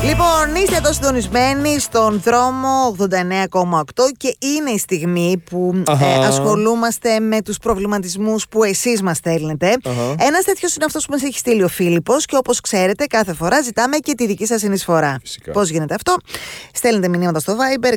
Λοιπόν, είστε εδώ συντονισμένοι στον δρόμο 89,8 και είναι η στιγμή που ασχολούμαστε με τους προβληματισμούς που εσείς μας στέλνετε. Ένας τέτοιος είναι αυτός που μας έχει στείλει ο Φίλιππος και όπως ξέρετε κάθε φορά ζητάμε και τη δική σας συνεισφορά. Πώς γίνεται αυτό? Στέλνετε μηνύματα στο Viber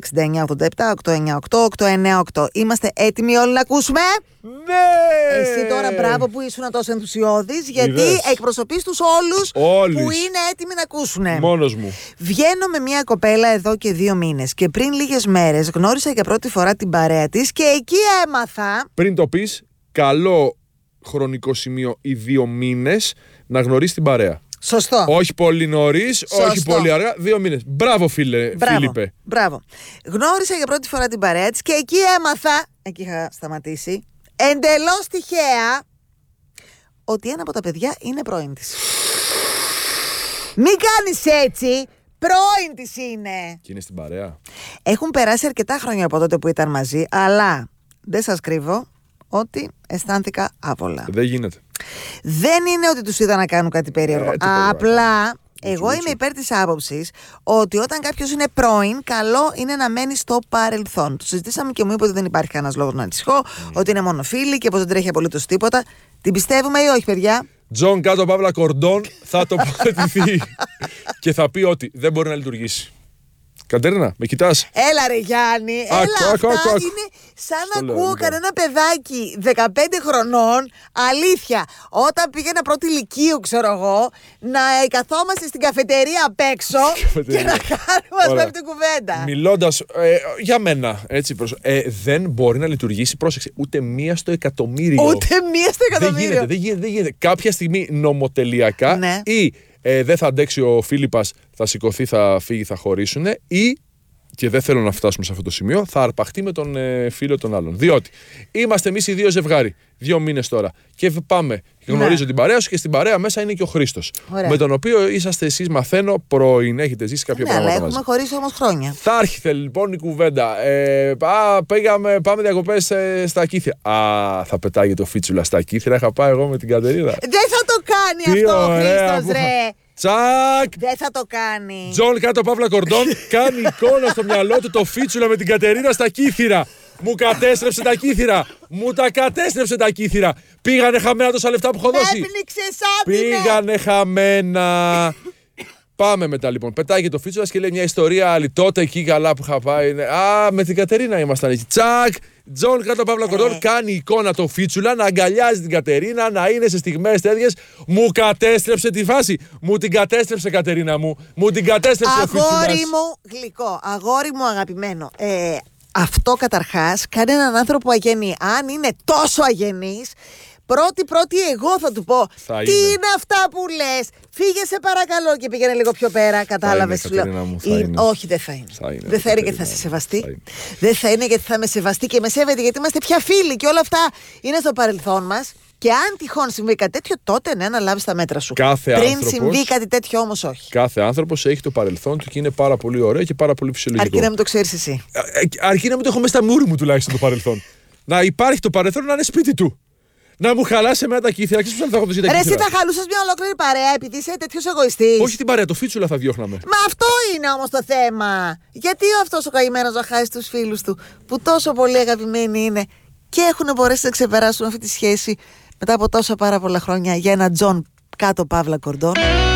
6987-898-898. Είμαστε έτοιμοι όλοι να ακούσουμε? Ναι! Εσύ τώρα μπράβο που ήσουν τόσο ενθουσιώδης, γιατί εκπροσωπείς τους όλους που είναι έτοιμοι να ακούσουν. Μόνος μου. Βγαίνω με μια κοπέλα εδώ και 2 μήνες και πριν λίγες μέρες γνώρισα για πρώτη φορά την παρέα της και εκεί έμαθα. Πριν το πεις, καλό χρονικό σημείο οι 2 μήνες να γνωρίσεις την παρέα. Σωστό. Όχι πολύ νωρίς, όχι πολύ αργά. 2 μήνες. Μπράβο, Φίλιππε. Μπράβο. Γνώρισα για πρώτη φορά την παρέα της και εκεί έμαθα. Εκεί είχα σταματήσει. Εντελώς τυχαία ότι ένα από τα παιδιά είναι πρώην της. Μην κάνεις έτσι. Πρώην της είναι. Και είναι στην παρέα. Έχουν περάσει αρκετά χρόνια από τότε που ήταν μαζί, αλλά δεν σας κρύβω ότι αισθάνθηκα άβολα. Δεν γίνεται. Δεν είναι ότι τους είδα να κάνουν κάτι περίεργο. Απλά εγώ είμαι υπέρ της άποψης ότι όταν κάποιος είναι πρώην, καλό είναι να μένει στο παρελθόν. Το συζητήσαμε και μου είπε ότι δεν υπάρχει κανένας λόγος να ανησυχώ, ότι είναι μόνο φίλοι και πως δεν τρέχει απολύτως τίποτα. Την πιστεύουμε ή όχι, παιδιά? Τζον κάτω παύλα κορντών θα τοποθετηθεί και θα πει ότι δεν μπορεί να λειτουργήσει. Κατέρινα, με κοιτάς? Έλα ρε Γιάννη, αυτά είναι σαν να ακούω κανένα παιδάκι 15 χρονών, αλήθεια, όταν πήγαινα πρώτη λυκείου, ξέρω εγώ, να καθόμαστε στην καφετερία απ' έξω και να κάνουμε ας πούμε την κουβέντα. Μιλώντας για μένα, έτσι, δεν μπορεί να λειτουργήσει, πρόσεξε, ούτε μία στο εκατομμύριο. Ούτε μία στο εκατομμύριο. Δεν γίνεται. Κάποια στιγμή νομοτελειακά ή δεν θα αντέξει ο Φίλιππας, θα σηκωθεί, θα φύγει, θα χωρίσουν, ή, και δεν θέλω να φτάσουμε σε αυτό το σημείο, θα αρπαχτεί με τον φίλο των άλλων. Διότι είμαστε εμείς οι 2 ζευγάρι, 2 μήνες τώρα, και πάμε. Γνωρίζω την παρέα σου και στην παρέα μέσα είναι και ο Χρήστος. Με τον οποίο είσαστε εσείς, μαθαίνω, πρώην, έχετε ζήσει κάποια πράγματα αλλά μαζί. Έχουμε χωρίσει όμως χρόνια. Θα έρχεται λοιπόν η κουβέντα. Πάμε διακοπές στα Κύθυρα. Θα πετάγεται ο Φίτσουλα στα Κύθυρα. Είχα πάει εγώ με την Κατερίνα. Δεν θα το κάνει αυτό ο Χρήστος, ρε. Τσακ! Δεν θα το κάνει. Τζον κάτω παύλα κορντών κάνει εικόνα στο μυαλό του το Φίτσουλα με την Κατερίνα στα Κύθυρα. Μου κατέστρεψε τα Κύθυρα. Μου τα κατέστρεψε τα Κύθυρα. Πήγανε χαμένα τόσα λεφτά που έχω δώσει. Έπνιξες άπεινα. Πήγανε χαμένα. Πάμε μετά λοιπόν. Πετάει και το Φίτσουλας και λέει μια ιστορία άλλη. Τότε εκεί καλά που είχα πάει. Με την Κατερίνα ήμασταν εκεί. Τσακ! Τζον κάτω παύλα κορδόν κάνει εικόνα το Φίτσουλα να αγκαλιάζει την Κατερίνα, να είναι σε στιγμές τέτοιες. Μου κατέστρεψε τη φάση. Μου την κατέστρεψε, Κατερίνα μου. Μου την κατέστρεψε ο Φίτσουλας. Αγόρι μου γλυκό, αγόρι μου αγαπημένο. Αυτό καταρχάς κάνει έναν άνθρωπο αγενή. Αν είναι τόσο αγενής, πρώτη εγώ θα του πω. Τι είναι αυτά που λες? Φύγε σε παρακαλώ και πήγαινε λίγο πιο πέρα. Κατάλαβες? Όχι, δεν θα είναι. Δεν θα είναι γιατί θα σε σεβαστεί. Δεν θα είναι γιατί θα με σεβαστεί και με σέβεται γιατί είμαστε πια φίλοι και όλα αυτά είναι στο παρελθόν μας. Και αν τυχόν συμβεί κάτι τέτοιο, τότε ναι, να λάβεις τα μέτρα σου. Πριν συμβεί κάτι τέτοιο όμως όχι. Κάθε άνθρωπος έχει το παρελθόν του και είναι πάρα πολύ ωραίο και πάρα πολύ φυσιολογικό. Αρκεί να μην το ξέρεις εσύ. Αρκεί να μην το έχω μέσα στα μούρη μου τουλάχιστον το παρελθόν. Να υπάρχει το παρελθόν να είναι σπίτι του. Να μου χαλάσει εμένα τα Κύθυρα. Ξέρεις που θα έχω δώσει τα Κύθυρα? Ρε, εσύ θα χαλούσες μια ολόκληρη παρέα επειδή είσαι τέτοιος εγωιστής? Όχι την παρέα, το Φίτσουλα θα διώχναμε. Μα αυτό είναι όμως το θέμα. Γιατί αυτός ο καημένος να χάσει τους φίλους του που τόσο πολύ αγαπημένοι είναι και έχουν μπορέσει να ξεπεράσουν αυτή τη σχέση μετά από τόσα πάρα πολλά χρόνια για ένα Τζον κάτω παύλα κορντών?